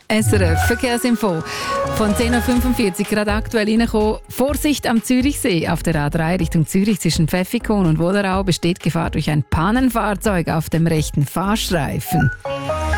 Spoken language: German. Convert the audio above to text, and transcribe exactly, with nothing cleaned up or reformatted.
S R F Verkehrsinfo von zehn Uhr fünfundvierzig gerade aktuell reingekommen. Vorsicht am Zürichsee. Auf der A drei Richtung Zürich zwischen Pfäffikon und Wollerau besteht Gefahr durch ein Pannenfahrzeug auf dem rechten Fahrstreifen.